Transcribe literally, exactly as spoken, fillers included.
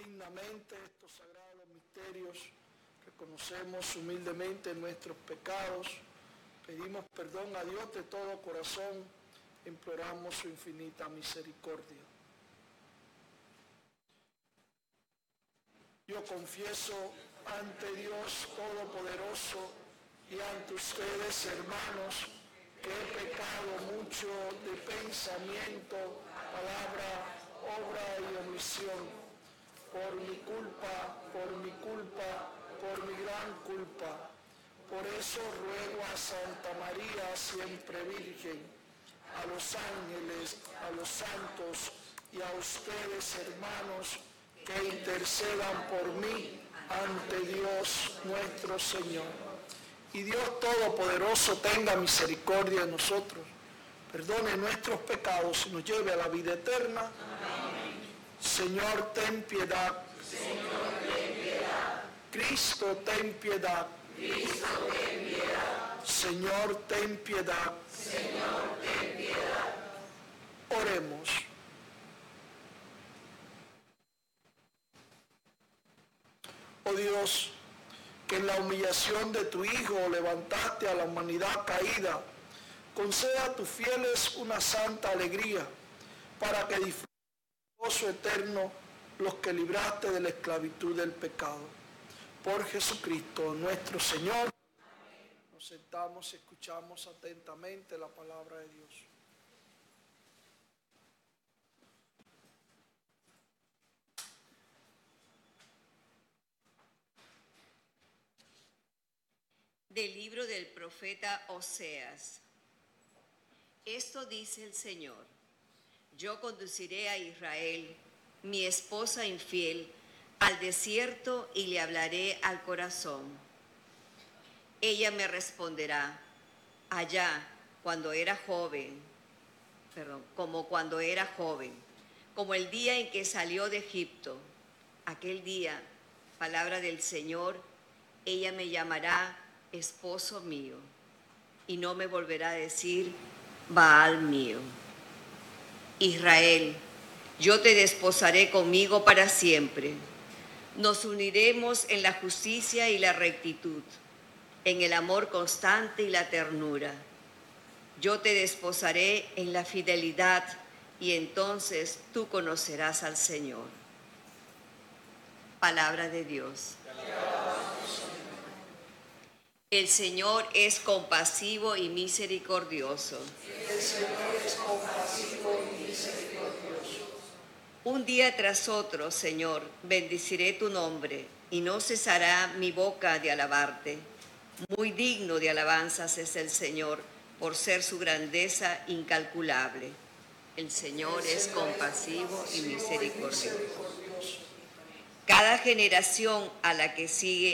dignamente estos sagrados misterios, reconocemos humildemente nuestros pecados, pedimos perdón a Dios de todo corazón, imploramos su infinita misericordia. Yo confieso ante Dios Todopoderoso y ante ustedes, hermanos, que he pecado mucho de pensamiento, palabra, obra y omisión. Por mi culpa, por mi culpa, por mi gran culpa. Por eso ruego a Santa María, siempre Virgen, a los ángeles, a los santos y a ustedes, hermanos, que intercedan por mí ante Dios nuestro Señor. Y Dios Todopoderoso tenga misericordia de nosotros, perdone nuestros pecados y nos lleve a la vida eterna. Amén. Señor, ten piedad. Señor, ten piedad. Cristo, ten piedad. Cristo, ten piedad. Señor, ten piedad. Señor, ten piedad. Oremos. Oh Dios, que en la humillación de tu Hijo levantaste a la humanidad caída, conceda a tus fieles una santa alegría, para que disfruten del gozo eterno los que libraste de la esclavitud del pecado. Por Jesucristo nuestro Señor. Nos sentamos y escuchamos atentamente la palabra de Dios. Del libro del profeta Oseas. Esto dice el Señor: yo conduciré a Israel, mi esposa infiel, al desierto y le hablaré al corazón. Ella me responderá: allá, cuando era joven, perdón, como cuando era joven, como el día en que salió de Egipto. Aquel día, palabra del Señor, ella me llamará esposo mío, y no me volverá a decir Baal mío. Israel, yo te desposaré conmigo para siempre. Nos uniremos en la justicia y la rectitud, en el amor constante y la ternura. Yo te desposaré en la fidelidad, y entonces tú conocerás al Señor. Palabra de Dios. El Señor es compasivo y misericordioso. El Señor es compasivo y misericordioso. Un día tras otro, Señor, bendeciré tu nombre, y no cesará mi boca de alabarte. Muy digno de alabanzas es el Señor, por ser su grandeza incalculable. El Señor es compasivo y misericordioso. Cada generación a la que sigue